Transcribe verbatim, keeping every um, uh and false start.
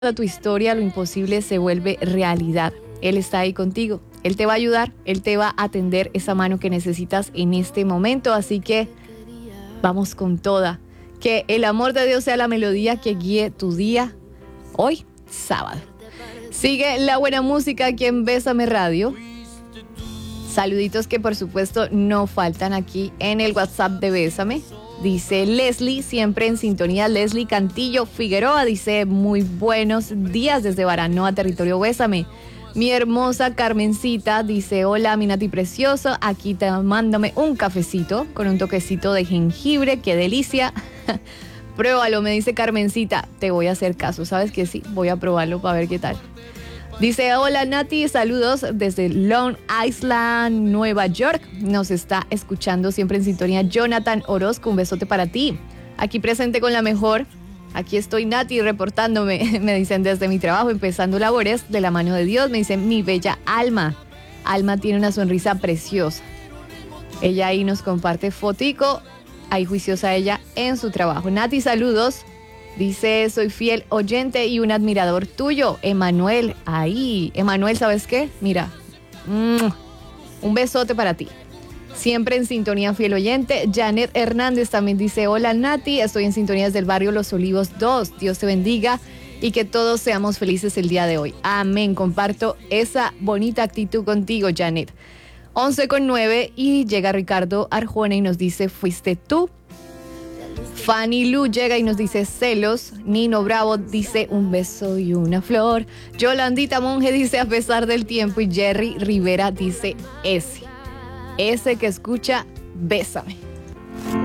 a tu historia, lo imposible se vuelve realidad. Él está ahí contigo. Él te va a ayudar, Él te va a tender esa mano que necesitas en este momento. Así que vamos con toda. Que el amor de Dios sea la melodía que guíe tu día hoy, sábado. Sigue la buena música aquí en Bésame Radio. Saluditos que por supuesto no faltan aquí en el WhatsApp de Bésame. Dice Leslie, siempre en sintonía. Leslie Cantillo Figueroa dice muy buenos días desde Baranoa, territorio Bésame. Mi hermosa Carmencita dice hola mi Nati precioso, aquí te mándame un cafecito con un toquecito de jengibre, qué delicia. Pruébalo, me dice Carmencita, te voy a hacer caso, sabes que sí, voy a probarlo para ver qué tal. Dice, hola Nati, saludos desde Long Island, Nueva York. Nos está escuchando siempre en sintonía Jonathan Orozco, un besote para ti. Aquí presente con la mejor. Aquí estoy Nati reportándome, me dicen desde mi trabajo, empezando labores de la mano de Dios. Me dicen mi bella Alma. Alma tiene una sonrisa preciosa. Ella ahí nos comparte fotico, ahí juiciosa ella en su trabajo. Nati, saludos. Dice, soy fiel oyente y un admirador tuyo, Emanuel. Ahí, Emanuel, ¿sabes qué? Mira, mmm, un besote para ti. Siempre en sintonía, fiel oyente. Janet Hernández también dice, hola Nati, estoy en sintonía desde el barrio Los Olivos dos. Dios te bendiga y que todos seamos felices el día de hoy. Amén, comparto esa bonita actitud contigo, Janet. once con nueve y llega Ricardo Arjona y nos dice, fuiste tú. Fanny Lu llega y nos dice celos. Nino Bravo dice un beso y una flor. Yolandita Monge dice a pesar del tiempo. Y Jerry Rivera dice ese. Ese que escucha, bésame.